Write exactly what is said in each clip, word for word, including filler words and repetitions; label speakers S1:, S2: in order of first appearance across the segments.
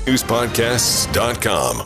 S1: news podcasts dot com.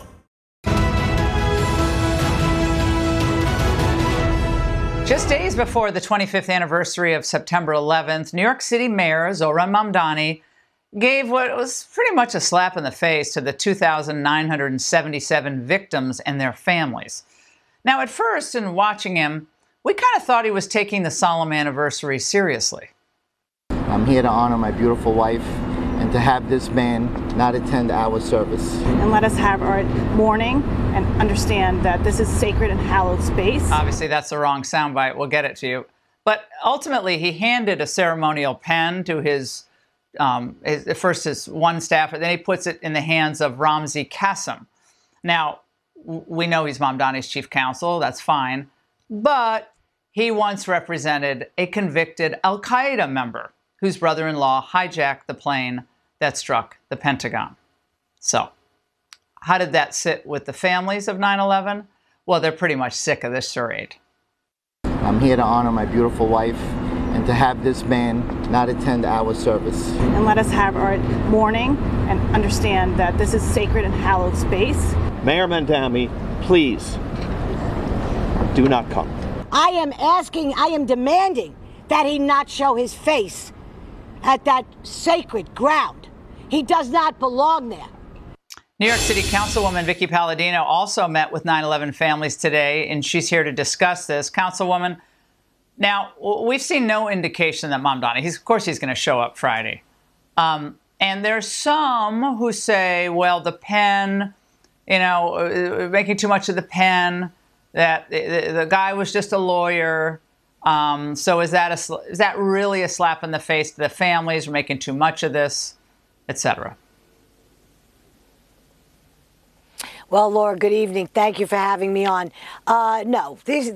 S2: Just days before the twenty-fifth anniversary of September eleventh, New York City Mayor Zohran Mamdani gave what was pretty much a slap in the face to the two thousand nine hundred seventy-seven victims and their families. Now, at first, in watching him, we kind of thought he was taking the solemn anniversary seriously.
S3: I'm here to honor my beautiful wife and to have this man not attend our service.
S4: And let us have our mourning and understand that this is sacred and hallowed space.
S2: Obviously, that's the wrong soundbite. We'll get it to you. But ultimately, he handed a ceremonial pen to his, um, his first his one staffer, then he puts it in the hands of Ramzi Qasem. Now, we know he's Mamdani's chief counsel. That's fine. But he once represented a convicted al-Qaeda member whose brother-in-law hijacked the plane that struck the Pentagon. So, how did that sit with the families of nine eleven? Well, they're pretty much sick of this charade.
S3: I'm here to honor my beautiful wife and to have this man not attend our service.
S4: And let us have our mourning and understand that this is sacred and hallowed space.
S5: Mayor Mamdani, please do not come.
S6: I am asking, I am demanding that he not show his face at that sacred ground. He does not belong there.
S2: New York City Councilwoman Vicky Palladino also met with nine eleven families today, and she's here to discuss this. Councilwoman, now, we've seen no indication that Mamdani, he's, of course he's going to show up Friday. Um, and there's some who say, well, the pen, you know, making too much of the pen, that the, the guy was just a lawyer. Um, so is that a, is that really a slap in the face to the families? We're making too much of this, et cetera.
S6: Well, Laura, good evening. Thank you for having me on. Uh, no, these